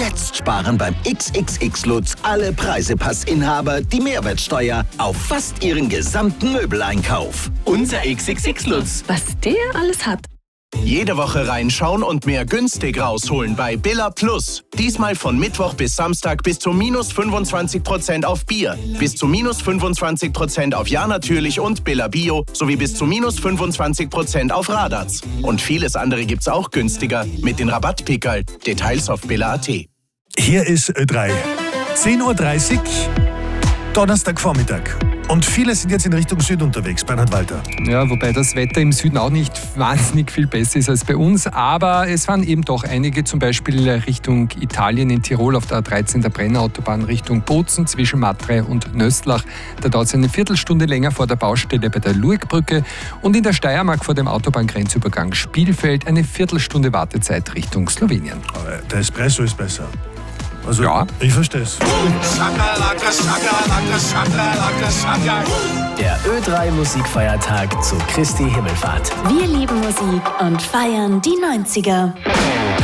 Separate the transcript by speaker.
Speaker 1: Jetzt sparen beim XXX Lutz alle Preisepassinhaber die Mehrwertsteuer auf fast ihren gesamten Möbeleinkauf.
Speaker 2: Unser XXX Lutz.
Speaker 3: Was der alles hat.
Speaker 4: Jede Woche reinschauen und mehr günstig rausholen bei Billa Plus. Diesmal von Mittwoch bis Samstag bis zu minus 25% auf Bier, bis zu minus 25% auf Ja natürlich und Billa Bio sowie bis zu minus 25% auf Radatz. Und vieles andere gibt's auch günstiger mit den Rabattpickerl. Details auf billa.at.
Speaker 5: Hier ist Ö3. 10.30 Uhr, Donnerstagvormittag. Und viele sind jetzt in Richtung Süd unterwegs, Bernhard Walter.
Speaker 6: Ja, wobei das Wetter im Süden auch nicht wahnsinnig viel besser ist als bei uns. Aber es fahren eben doch einige, zum Beispiel Richtung Italien in Tirol auf der A13 der Brenner-Autobahn Richtung Bozen zwischen Matrei und Nöstlach. Da dauert es eine Viertelstunde länger vor der Baustelle bei der Luegbrücke. Und in der Steiermark vor dem Autobahngrenzübergang Spielfeld eine Viertelstunde Wartezeit Richtung Slowenien.
Speaker 5: Aber der Espresso ist besser. Also,
Speaker 6: ja.
Speaker 5: Ich verstehe es.
Speaker 2: Der Ö3 Musikfeiertag zu Christi Himmelfahrt.
Speaker 3: Wir lieben Musik und feiern die 90er.